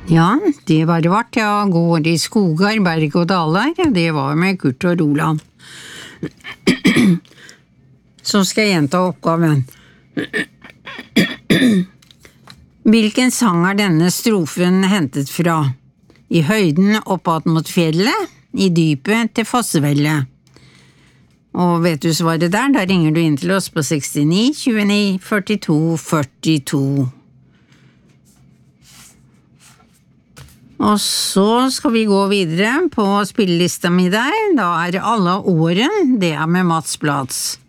Ja, det var vart jag går i skogar, berg og daler, det var med Kurt og Roland. Så skal jeg gjenta oppgaven. Hvilken sang er denne strofen hentet fra? I høyden oppad mot fjellet, i dypet til Fossevellet. Og vet du svaret der? Da ringer du inn til oss på 69 29 42 42. Og så skal vi gå videre på spillelista mi der. Da er Alle åren, det er med Mats Blads.